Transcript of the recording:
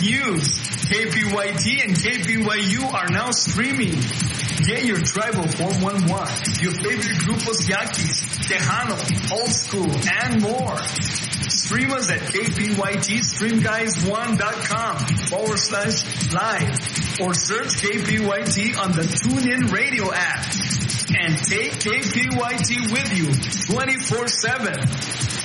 news. KPYT and KPYU are now streaming. Get your tribal 411, your favorite grupos Yaquis, Tejano, Old School, and more. Stream us at kpytstreamguys1.com/live or search KPYT on the TuneIn Radio app. And take KPYT with you 24/7.